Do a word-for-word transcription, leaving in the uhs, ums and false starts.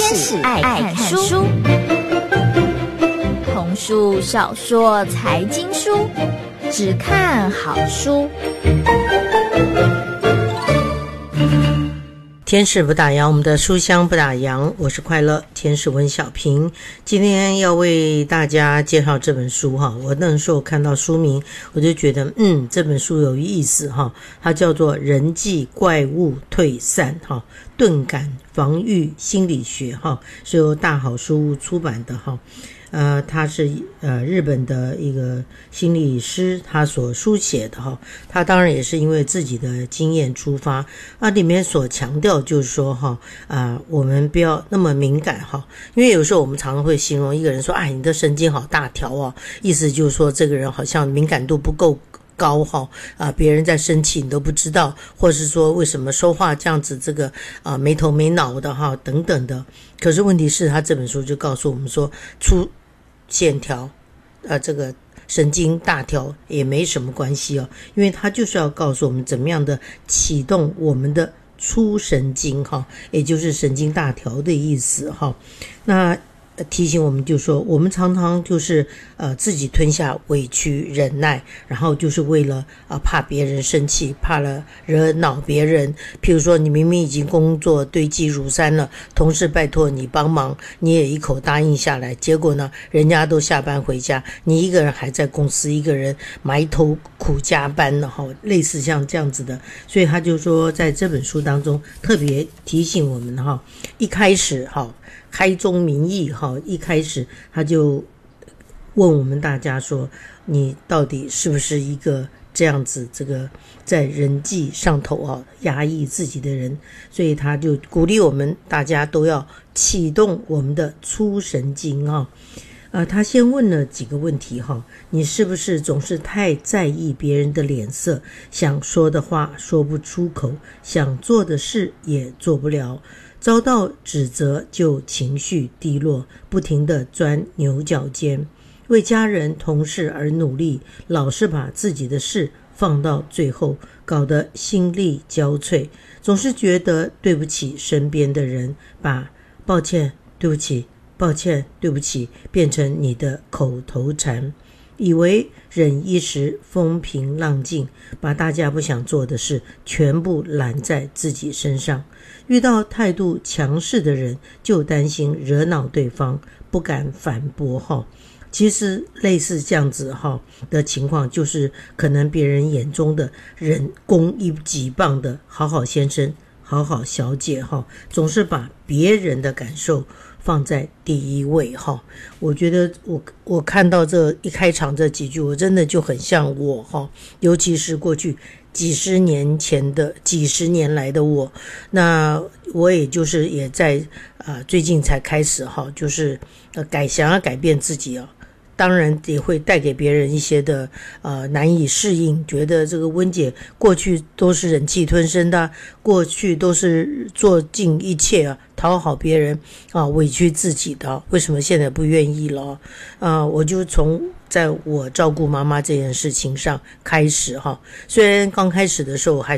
使爱看书，童书、小说、财经书，只看好书。 天使不打烊，我们的书香不打烊，我是快乐天使温小平。今天要为大家介绍这本书哈，我那时候看到书名，我就觉得嗯，这本书有意思哈，它叫做《人际怪物退散》哈，钝感防御心理学哈，是由大好书屋出版的哈。呃，他是呃日本的一个心理师，他所书写的哈，他当然也是因为自己的经验出发，那里面所强调就是说哈，啊、呃，我们不要那么敏感哈，因为有时候我们常常会形容一个人说，哎，你的神经好大条哦，意思就是说这个人好像敏感度不够高哈啊，别人在生气你都不知道，或是说为什么说话这样子这个啊没头没脑的哈等等的。可是问题是他这本书就告诉我们说，粗线条呃这个神经大条也没什么关系哦，因为他就是要告诉我们怎么样的启动我们的粗神经哈，也就是神经大条的意思哈。那提醒我们就说，我们常常就是呃自己吞下委屈忍耐，然后就是为了啊、呃、怕别人生气，怕了惹恼别人。譬如说你明明已经工作堆积如山了，同事拜托你帮忙，你也一口答应下来，结果呢人家都下班回家，你一个人还在公司，一个人埋头苦加班了哈，类似像这样子的。所以他就说在这本书当中特别提醒我们哈，一开始哈开宗明义哈，一开始他就问我们大家说，你到底是不是一个这样子这个在人际上头啊压抑自己的人？所以他就鼓励我们大家都要启动我们的粗神经啊。呃，他先问了几个问题哈，你是不是总是太在意别人的脸色，想说的话说不出口，想做的事也做不了，遭到指责就情绪低落，不停地钻牛角尖，为家人同事而努力，老是把自己的事放到最后，搞得心力交瘁，总是觉得对不起身边的人，把抱歉对不起抱歉对不起变成你的口头禅，以为忍一时风平浪静，把大家不想做的事全部揽在自己身上，遇到态度强势的人就担心惹恼对方，不敢反驳哈。其实类似这样子哈的情况，就是可能别人眼中的人攻一己棒的好好先生好好小姐哈，总是把别人的感受放在第一位哈。我觉得我我看到这一开场这几句，我真的就很像我哈，尤其是过去几十年前的几十年来的我，那我也就是也在呃最近才开始哈，就是呃改想要改变自己啊。当然也会带给别人一些的呃难以适应，觉得这个温姐过去都是忍气吞声的，过去都是做尽一切啊讨好别人啊委屈自己的，为什么现在不愿意了啊？我就从在我照顾妈妈这件事情上开始哈，虽然刚开始的时候还